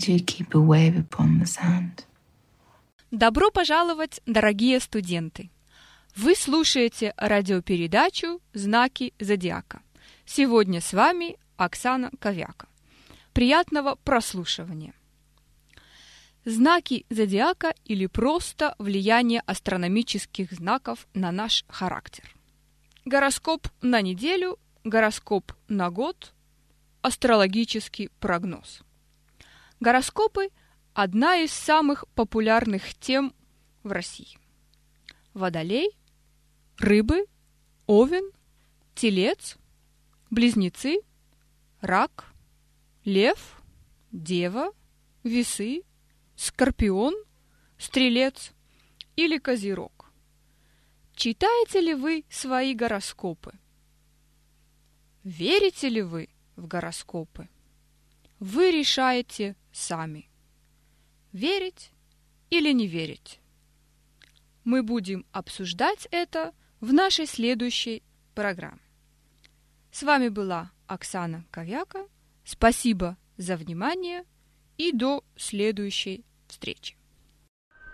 as you keep a wave upon the sand. Добро пожаловать, дорогие студенты! Вы слушаете радиопередачу «Знаки зодиака». Сегодня с вами Оксана Ковяка. Приятного прослушивания! Знаки зодиака или просто влияние астрономических знаков на наш характер. Гороскоп на неделю, гороскоп на год, астрологический прогноз. Гороскопы – одна из самых популярных тем в России. Водолей, Рыбы, Овен, Телец, Близнецы, Рак, Лев, Дева, Весы, Скорпион, Стрелец или Козерог. Читаете ли вы свои гороскопы? Верите ли вы в гороскопы? Вы решаете сами. Верить или не верить? Мы будем обсуждать это в нашей следующей программе. С вами была Оксана Ковяка. Спасибо за внимание и до следующей встречи.